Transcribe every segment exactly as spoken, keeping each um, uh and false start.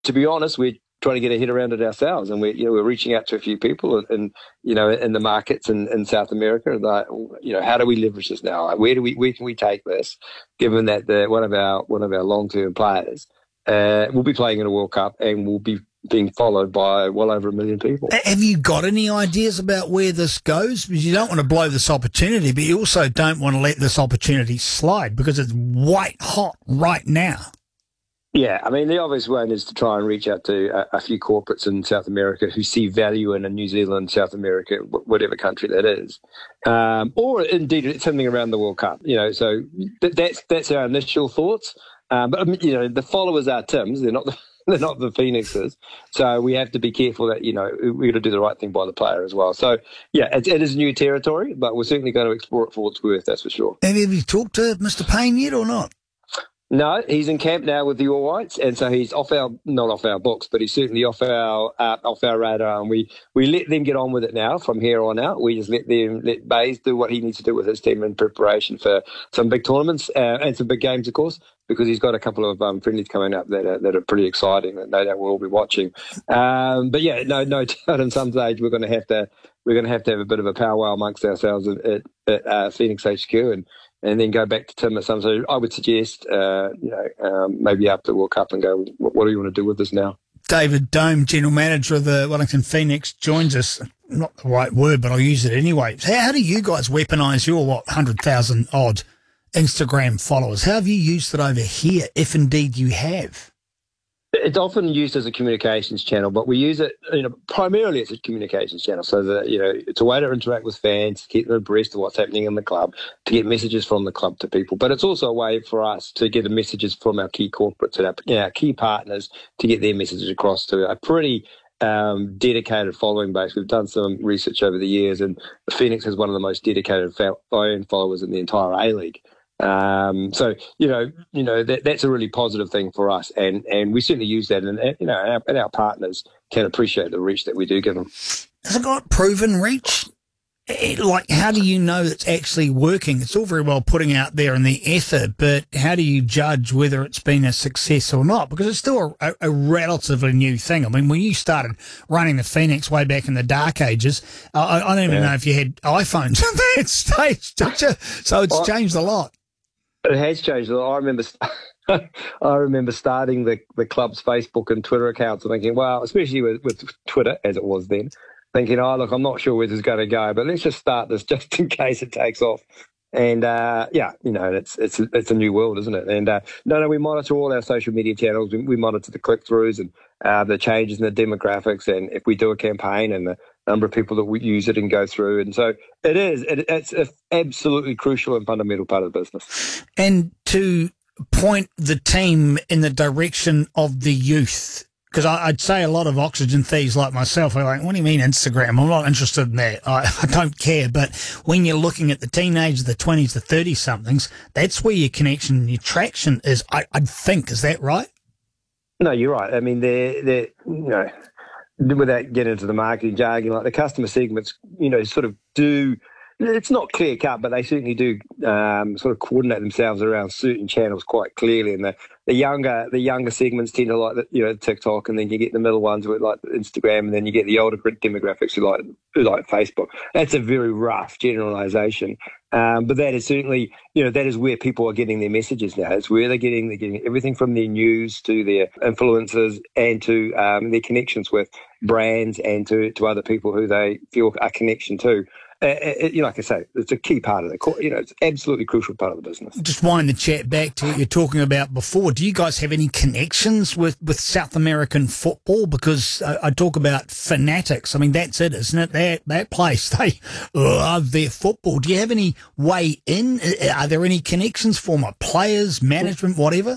to be honest, we're trying to get a head around it ourselves, and we're you know we're reaching out to a few people, and, and you know in the markets in, in South America. Like, you know, how do we leverage this now? Like, where do we where can we take this? Given that the one of our one of our long term players uh, will be playing in a World Cup and will be being followed by well over a million people. Have you got any ideas about where this goes? Because you don't want to blow this opportunity, but you also don't want to let this opportunity slide because it's white hot right now. Yeah, I mean, the obvious one is to try and reach out to a, a few corporates in South America who see value in a New Zealand, South America, whatever country that is, um, or indeed something around the World Cup. You know, so th- that's that's our initial thoughts. Um, but you know, the followers are Tim's; they're not the they're not the Phoenixes. So we have to be careful that you know we're going to do the right thing by the player as well. So yeah, it, it is new territory, but we're certainly going to explore it for what it's worth. That's for sure. And have you talked to Mister Payne yet, or not? No, he's in camp now with the All Whites, and so he's off our not off our books, but he's certainly off our uh, off our radar. And we, we let them get on with it now. From here on out, we just let them let Bays do what he needs to do with his team in preparation for some big tournaments uh, and some big games, of course, because he's got a couple of um, friendlies coming up that are, that are pretty exciting that no doubt we'll all be watching. Um, but yeah, no no doubt, in some stage we're going to have to we're going to have to have a bit of a powwow amongst ourselves at, at, at uh, Phoenix H Q and. And then go back to Tim at some stage. I would suggest, uh, you know, um, maybe after the World Cup and go, what, what do you want to do with this now? David Dome, General Manager of the Wellington Phoenix, joins us. Not the right word, but I'll use it anyway. How, how do you guys weaponise your, what, one hundred thousand odd Instagram followers? How have you used it over here, if indeed you have? It's often used as a communications channel, but we use it, you know, primarily as a communications channel. So that, you know, it's a way to interact with fans, to keep them abreast of what's happening in the club, to get messages from the club to people. But it's also a way for us to get the messages from our key corporates and our, you know, our key partners to get their messages across to a pretty um, dedicated following base. We've done some research over the years, and Phoenix has one of the most dedicated fan followers in the entire A-League. Um, so, you know, you know that, that's a really positive thing for us, and, and we certainly use that, and, you know, our, and our partners can appreciate the reach that we do give them. Has it got proven reach? Like, how do you know it's actually working? It's all very well putting out there in the ether, but how do you judge whether it's been a success or not? Because it's still a, a relatively new thing. I mean, when you started running the Phoenix way back in the dark ages, I, I don't even yeah. know if you had iPhones at that stage, did you? So it's I, changed a lot. It has changed. I remember, I remember starting the, the club's Facebook and Twitter accounts and thinking, well, especially with, with Twitter as it was then, thinking, oh look, I'm not sure where this is going to go, but let's just start this just in case it takes off. And uh, yeah, you know, it's it's it's a new world, isn't it? And uh, no, no, we monitor all our social media channels. We, we monitor the click throughs and uh, the changes in the demographics, and if we do a campaign and the number of people that we use it and go through. And so it is, it, it's an absolutely crucial and fundamental part of the business. And to point the team in the direction of the youth, because I'd say a lot of oxygen thieves like myself are like, what do you mean Instagram? I'm not interested in that. I, I don't care. But when you're looking at the teenagers, the twenties, the thirty-somethings, that's where your connection, your traction is, I, I'd think. Is that right? No, you're right. I mean, they're, they're you know, without getting into the marketing jargon, like the customer segments, you know, sort of do, it's not clear cut, but they certainly do um, sort of coordinate themselves around certain channels quite clearly. And the, the younger the younger segments tend to like the, you know, TikTok, and then you get the middle ones with like Instagram, and then you get the older demographics who like who like Facebook. That's a very rough generalisation, um, but that is certainly, you know, that is where people are getting their messages now. It's where they're getting they're getting everything from their news to their influencers and to um, their connections with brands and to to other people who they feel a connection to. Uh, it, you know, like I say, it's a key part of the, you know, it's absolutely crucial part of the business. Just wind the chat back to what you're talking about before. Do you guys have any connections with, with South American football? Because I, I talk about fanatics. I mean, that's it, isn't it? That, that place, they love their football. Do you have any way in? Are there any connections, former players, management, whatever?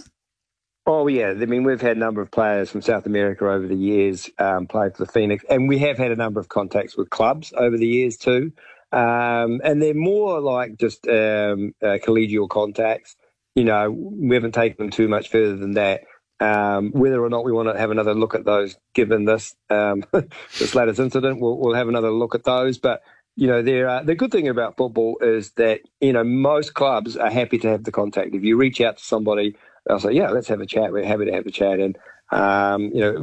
Oh, yeah. I mean, we've had a number of players from South America over the years um, play for the Phoenix, and we have had a number of contacts with clubs over the years too. Um, and they're more like just um, uh, collegial contacts. You know, we haven't taken them too much further than that. Um, whether or not we want to have another look at those, given this um, this latest incident, we'll, we'll have another look at those. But you know, there uh, the good thing about football is that, you know, most clubs are happy to have the contact. If you reach out to somebody, they'll say, yeah, let's have a chat. We're happy to have a chat. And um, you know,